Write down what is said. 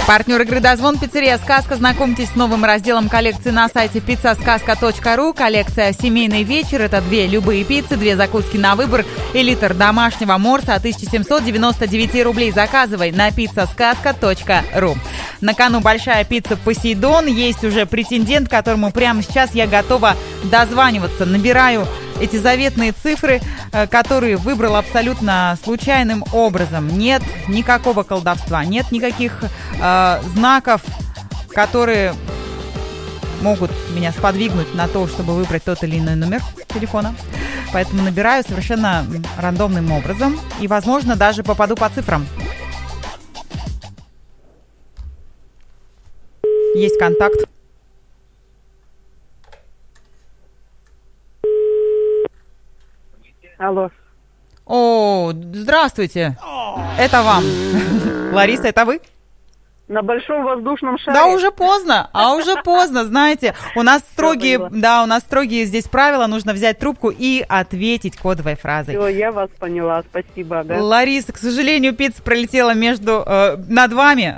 Партнер игры «Дозвон» — пиццерия «Сказка». Знакомьтесь с новым разделом коллекции на сайте pizzasказка.ру. Коллекция «Семейный вечер» — это 2 любые пиццы, 2 закуски на выбор и литр домашнего морса от 1799 рублей. Заказывай на pizzasказка.ру. На кону большая пицца «Посейдон». Есть уже претендент, которому прямо сейчас я готова дозваниваться. Набираю эти заветные цифры, которые выбрал абсолютно случайным образом. Нет никакого колдовства, нет никаких знаков, которые могут меня сподвигнуть на то, чтобы выбрать тот или иной номер телефона. Поэтому набираю совершенно рандомным образом и, возможно, даже попаду по цифрам. Есть контакт. Алло. О, здравствуйте. Это вам. Лариса, это вы? На большом воздушном шаре. Да, уже поздно, знаете. У нас строгие здесь правила. Нужно взять трубку и ответить кодовой фразой. Все, я вас поняла, спасибо. Да? Лариса, к сожалению, пицца пролетела над вами.